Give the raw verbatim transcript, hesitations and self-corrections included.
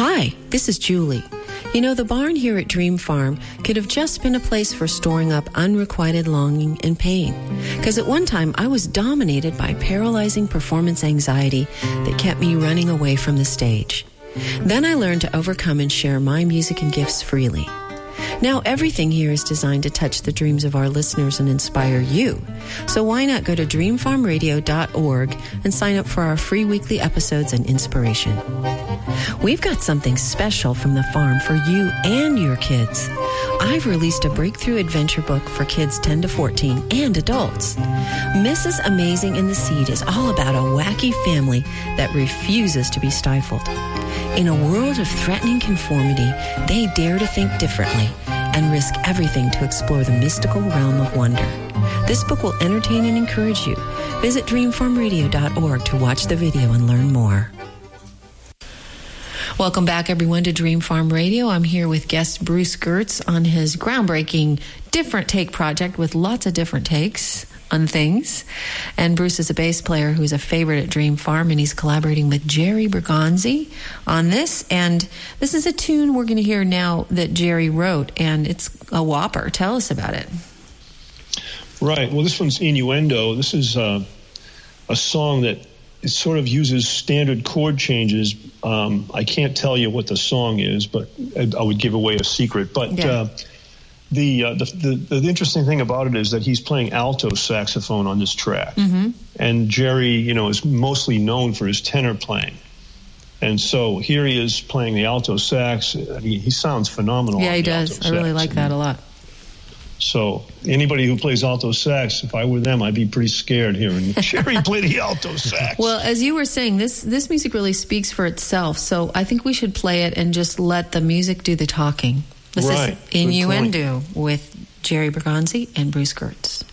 Hi, this is Julie. You know, the barn here at Dream Farm could have just been a place for storing up unrequited longing and pain. Because at one time, I was dominated by paralyzing performance anxiety that kept me running away from the stage. Then I learned to overcome and share my music and gifts freely. Now everything here is designed to touch the dreams of our listeners and inspire you. So why not go to dream farm radio dot org and sign up for our free weekly episodes and inspiration. We've got something special from the farm for you and your kids. I've released a breakthrough adventure book for kids ten to fourteen and adults. Missus Amazing and the Seed is all about a wacky family that refuses to be stifled. In a world of threatening conformity, they dare to think differently and risk everything to explore the mystical realm of wonder. This book will entertain and encourage you. Visit dream farm radio dot org to watch the video and learn more. Welcome back, everyone, to Dream Farm Radio. I'm here with guest Bruce Gertz on his groundbreaking Different Take project with lots of different takes on things. And Bruce is a bass player who's a favorite at Dream Farm, and he's collaborating with Jerry Bergonzi on this. And this is a tune we're going to hear now that Jerry wrote, and it's a whopper. Tell us about it. Right. Well, this one's Innuendo. This is uh, a song that it sort of uses standard chord changes. Um, I can't tell you what the song is, but I, I would give away a secret. But yeah. uh, the, uh, the, the the interesting thing about it is that he's playing alto saxophone on this track, mm-hmm. and Jerry, you know, is mostly known for his tenor playing, and so here he is playing the alto sax. He, he sounds phenomenal. Yeah, on he the does. alto I really sax. like that a lot. So anybody who plays alto sax, if I were them, I'd be pretty scared hearing Jerry play the alto sax. Well, as you were saying, this this music really speaks for itself. So I think we should play it and just let the music do the talking. This right. is Innuendo with Jerry Bergonzi and Bruce Gertz.